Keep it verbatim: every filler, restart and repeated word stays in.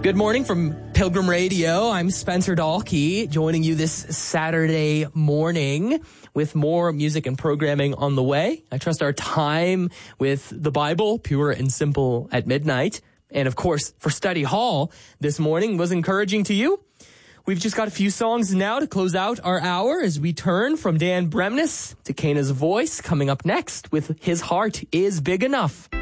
Good morning from Pilgrim Radio. I'm Spencer Dahlke, joining you this Saturday morning with more music and programming on the way. I trust our time with the Bible, pure and simple at midnight, and of course for Study Hall this morning was encouraging to you. We've just got a few songs now to close out our hour as we turn from Dan Bremnes to Cana's Voice, coming up next with His Heart is Big Enough.